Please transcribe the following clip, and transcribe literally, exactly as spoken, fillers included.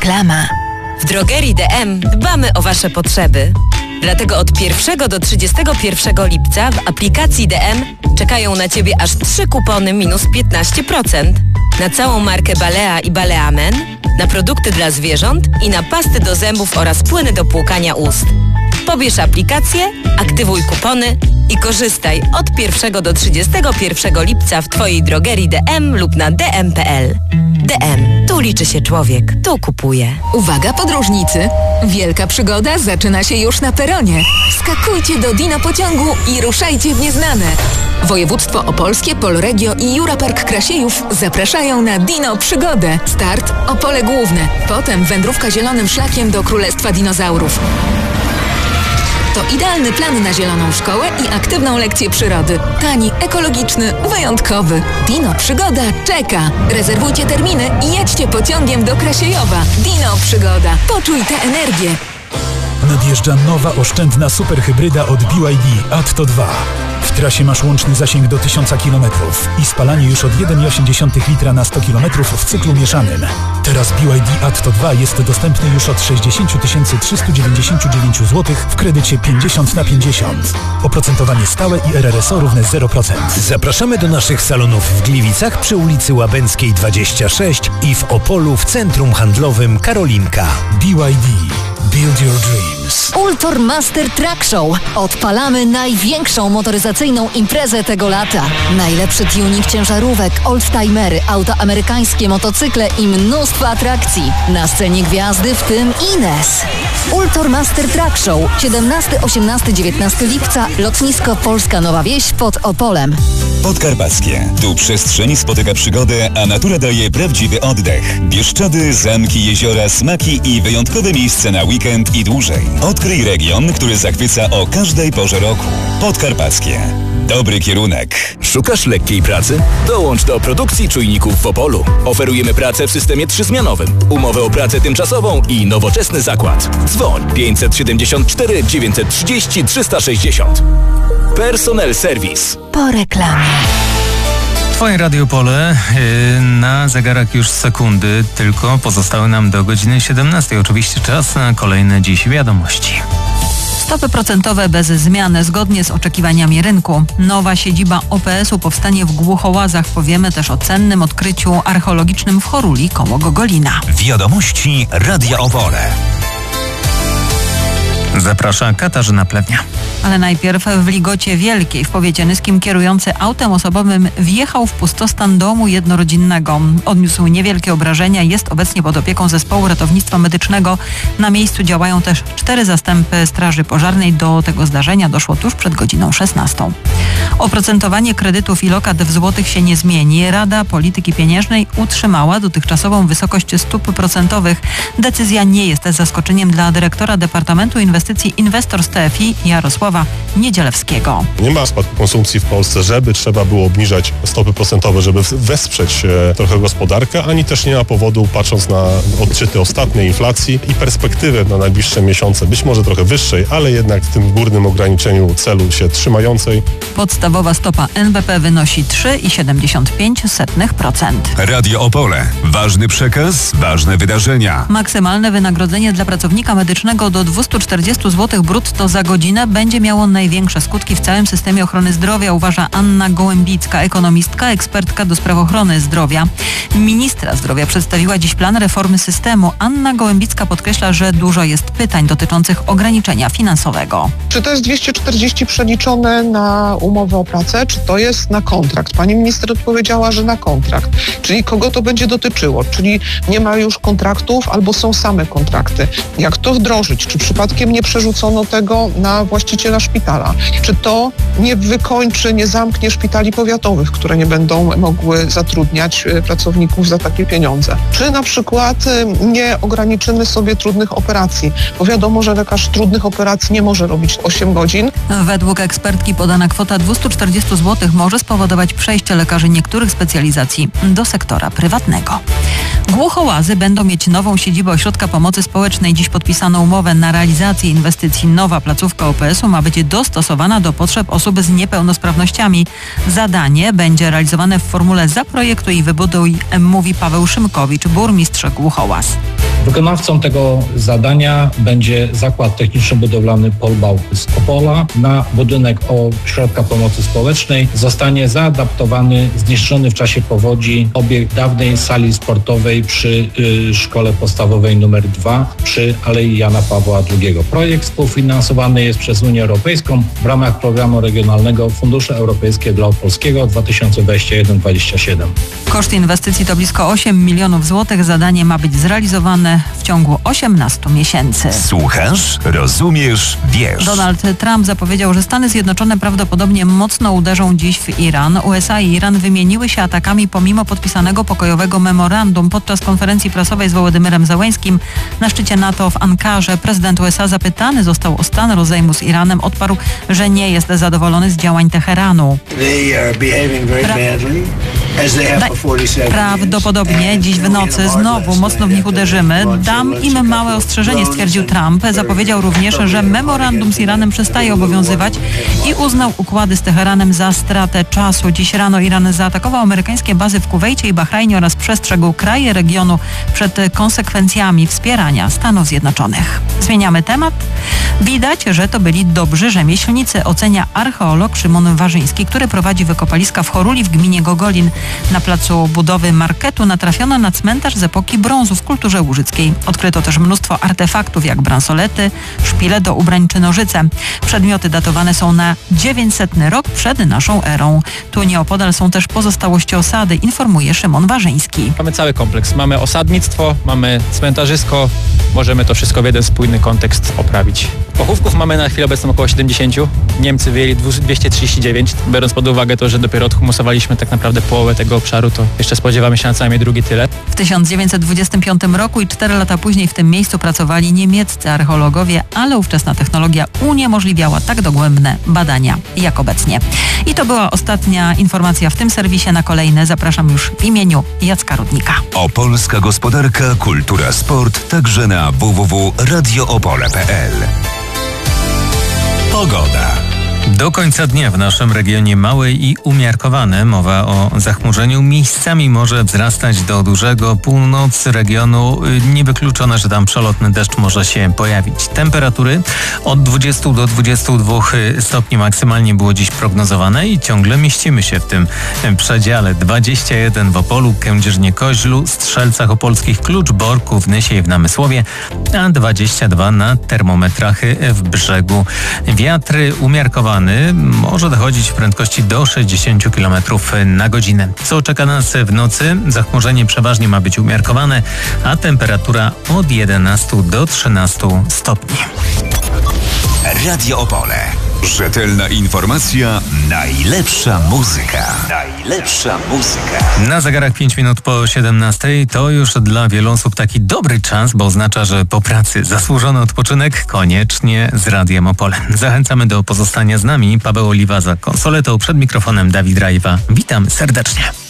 Reklama. W drogerii D M dbamy o Wasze potrzeby. Dlatego od pierwszego do trzydziestego pierwszego lipca w aplikacji D M czekają na Ciebie aż trzy kupony minus piętnaście procent. Na całą markę Balea i Baleamen, na produkty dla zwierząt i na pasty do zębów oraz płyny do płukania ust. Pobierz aplikację, aktywuj kupony i korzystaj od pierwszego do trzydziestego pierwszego lipca w Twojej drogerii D M lub na d m kropka p l. D M. Tu liczy się człowiek. Tu kupuje. Uwaga podróżnicy! Wielka przygoda zaczyna się już na peronie. Skakujcie do Dino pociągu i ruszajcie w nieznane. Województwo Opolskie, Polregio i Jurapark Krasiejów zapraszają na Dino Przygodę. Start Opole Główne. Potem wędrówka zielonym szlakiem do Królestwa Dinozaurów. To idealny plan na zieloną szkołę i aktywną lekcję przyrody. Tani, ekologiczny, wyjątkowy. Dino Przygoda czeka. Rezerwujcie terminy i jedźcie pociągiem do Krasiejowa. Dino Przygoda. Poczuj tę energię. Nadjeżdża nowa oszczędna superhybryda od B Y D Atto dwa. W trasie masz łączny zasięg do tysiąca kilometrów i spalanie już od jeden przecinek osiem litra na sto kilometrów w cyklu mieszanym. Teraz B Y D Atto dwa jest dostępny już od sześćdziesiąt tysięcy trzysta dziewięćdziesiąt dziewięć złotych w kredycie pięćdziesiąt na pięćdziesiąt. Oprocentowanie stałe i R R S O równe zero procent. Zapraszamy do naszych salonów w Gliwicach przy ulicy Łabęckiej dwadzieścia sześć i w Opolu w centrum handlowym Karolinka. B Y D. Build your dreams. Ultor Master Truck Show. Odpalamy największą motoryzacyjną imprezę tego lata. Najlepszy tuning ciężarówek, oldtimery, auta amerykańskie, motocykle i mnóstwo atrakcji. Na scenie gwiazdy, w tym Ines. Ultor Master Truck Show. siedemnastego, osiemnastego, dziewiętnastego lipca. Lotnisko Polska Nowa Wieś pod Opolem. Podkarpackie. Tu przestrzeń spotyka przygodę, a natura daje prawdziwy oddech. Bieszczady, zamki, jeziora, smaki i wyjątkowe miejsce na weekend i dłużej. Odkryj region, który zachwyca o każdej porze roku. Podkarpackie. Dobry kierunek. Szukasz lekkiej pracy? Dołącz do produkcji czujników w Opolu. Oferujemy pracę w systemie trzyzmianowym, umowę o pracę tymczasową i nowoczesny zakład. Dzwoń pięćset siedemdziesiąt cztery, dziewięćset trzydzieści, trzysta sześćdziesiąt. Personel Service. Po reklamie. Twoje Radio Pole, yy, na zegarach już sekundy, tylko pozostały nam do godziny siedemnastej. Oczywiście czas na kolejne dziś wiadomości. Stopy procentowe bez zmian, zgodnie z oczekiwaniami rynku. Nowa siedziba O P S u powstanie w Głuchołazach. Powiemy też o cennym odkryciu archeologicznym w Choruli koło Gogolina. Wiadomości Radia Opole. Zaprasza Katarzyna Plewnia. Ale najpierw w Ligocie Wielkiej w powiecie nyskim kierujący autem osobowym wjechał w pustostan domu jednorodzinnego. Odniósł niewielkie obrażenia, jest obecnie pod opieką zespołu ratownictwa medycznego. Na miejscu działają też cztery zastępy straży pożarnej. Do tego zdarzenia doszło tuż przed godziną szesnastą. Oprocentowanie kredytów i lokat w złotych się nie zmieni. Rada Polityki Pieniężnej utrzymała dotychczasową wysokość stóp procentowych. Decyzja nie jest zaskoczeniem dla dyrektora Departamentu Inwestycji Inwestor z T F I Jarosława Niedzielewskiego. Nie ma spadku konsumpcji w Polsce, żeby trzeba było obniżać stopy procentowe, żeby wesprzeć e, trochę gospodarkę, ani też nie ma powodu, patrząc na odczyty ostatniej inflacji i perspektywy na najbliższe miesiące, być może trochę wyższej, ale jednak w tym górnym ograniczeniu celu się trzymającej. Podstawowa stopa N B P wynosi trzy przecinek siedemdziesiąt pięć procent. Radio Opole. Ważny przekaz, ważne wydarzenia. Maksymalne wynagrodzenie dla pracownika medycznego do dwieście czterdzieści złotych brutto za godzinę będzie miało największe skutki w całym systemie ochrony zdrowia, uważa Anna Gołębicka, ekonomistka, ekspertka do spraw ochrony zdrowia. Ministra zdrowia przedstawiła dziś plan reformy systemu. Anna Gołębicka podkreśla, że dużo jest pytań dotyczących ograniczenia finansowego. Czy to jest dwieście czterdzieści przeliczone na umowę o pracę, czy to jest na kontrakt? Pani minister odpowiedziała, że na kontrakt. Czyli kogo to będzie dotyczyło? Czyli nie ma już kontraktów albo są same kontrakty. Jak to wdrożyć? Czy przypadkiem nie przerzucono tego na właściciela szpitala? Czy to nie wykończy, nie zamknie szpitali powiatowych, które nie będą mogły zatrudniać pracowników za takie pieniądze? Czy na przykład nie ograniczymy sobie trudnych operacji? Bo wiadomo, że lekarz trudnych operacji nie może robić osiem godzin. Według ekspertki podana kwota dwieście czterdzieści złotych może spowodować przejście lekarzy niektórych specjalizacji do sektora prywatnego. Głuchołazy będą mieć nową siedzibę Ośrodka Pomocy Społecznej. Dziś podpisano umowę na realizację inwestycji. Nowa placówka O P S u ma być dostosowana do potrzeb osób z niepełnosprawnościami. Zadanie będzie realizowane w formule zaprojektuj i wybuduj, mówi Paweł Szymkowicz, burmistrz Głuchołaz. Wykonawcą tego zadania będzie Zakład Techniczno-Budowlany Polbał z Opola. Na budynek Ośrodka Pomocy Społecznej zostanie zaadaptowany zniszczony w czasie powodzi obiekt dawnej sali sportowej przy y, Szkole Podstawowej numer dwa przy Alei Jana Pawła drugiego. Projekt współfinansowany jest przez Unię Europejską w ramach programu regionalnego Fundusze Europejskie dla Opolskiego dwa tysiące dwudziesty pierwszy do dwudziestego siódmego. Koszt inwestycji to blisko osiem milionów złotych. Zadanie ma być zrealizowane w ciągu osiemnastu miesięcy. Słuchasz, rozumiesz, wiesz. Donald Trump zapowiedział, że Stany Zjednoczone prawdopodobnie mocno uderzą dziś w Iran. U S A i Iran wymieniły się atakami pomimo podpisanego pokojowego memorandum. Podczas konferencji prasowej z Wołodymyrem Zełeńskim na szczycie NATO w Ankarze prezydent U S A zapytany został o stan rozejmu z Iranem. Odparł, że nie jest zadowolony z działań Teheranu. Pra- prawdopodobnie dziś w nocy znowu mocno w nich uderzymy. Dam im małe ostrzeżenie, stwierdził Trump. Zapowiedział również, że memorandum z Iranem przestaje obowiązywać i uznał układy z Teheranem za stratę czasu. Dziś rano Iran zaatakował amerykańskie bazy w Kuwejcie i Bahrajnie oraz przestrzegł kraje regionu przed konsekwencjami wspierania Stanów Zjednoczonych. Zmieniamy temat. Widać, że to byli dobrzy rzemieślnicy, ocenia archeolog Szymon Warzyński, który prowadzi wykopaliska w Choruli w gminie Gogolin. Na placu budowy marketu natrafiono na cmentarz z epoki brązu w kulturze łużyckiej. Odkryto też mnóstwo artefaktów jak bransolety, szpile do ubrań czy nożyce. Przedmioty datowane są na dziewięćsetny rok przed naszą erą. Tu nieopodal są też pozostałości osady, informuje Szymon Warzyński. Mamy cały kompleks. Mamy osadnictwo, mamy cmentarzysko. Możemy to wszystko w jeden spójny kontekst oprawić. Pochówków mamy na chwilę obecną około siedemdziesiąt. Niemcy wyjęli dwieście trzydzieści dziewięć. Biorąc pod uwagę to, że dopiero odhumusowaliśmy tak naprawdę połowę tego obszaru, to jeszcze spodziewamy się na co najmniej drugi tyle. W tysiąc dziewięćset dwudziestym piątym roku i cztery lata później w tym miejscu pracowali niemieccy archeologowie, ale ówczesna technologia uniemożliwiała tak dogłębne badania jak obecnie. I to była ostatnia informacja w tym serwisie. Na kolejne zapraszam już w imieniu Jacka Rudnika. Opolska gospodarka, kultura, sport, także na w w w kropka radio opole kropka p l. Pogoda. Do końca dnia w naszym regionie małe i umiarkowane. Mowa o zachmurzeniu. Miejscami może wzrastać do dużego. Północ regionu niewykluczone, że tam przelotny deszcz może się pojawić. Temperatury od dwudziestu do dwudziestu dwóch stopni maksymalnie było dziś prognozowane i ciągle mieścimy się w tym przedziale. dwadzieścia jeden w Opolu, Kędzierzynie-Koźlu, Strzelcach Opolskich, Kluczborku, w Nysie i w Namysłowie, a dwadzieścia dwa na termometrach w Brzegu. Wiatry umiarkowane. Może dochodzić w prędkości do sześćdziesięciu kilometrów na godzinę. Co czeka nas w nocy? Zachmurzenie przeważnie ma być umiarkowane, a temperatura od jedenastu do trzynastu stopni. Radio Opole. Rzetelna informacja, najlepsza muzyka. Najlepsza muzyka. Na zegarach pięć minut po siedemnastej to już dla wielu osób taki dobry czas, bo oznacza, że po pracy zasłużony odpoczynek koniecznie z Radiem Opole. Zachęcamy do pozostania z nami. Paweł Oliwa za konsoletą, przed mikrofonem Dawid Rajwa. Witam serdecznie.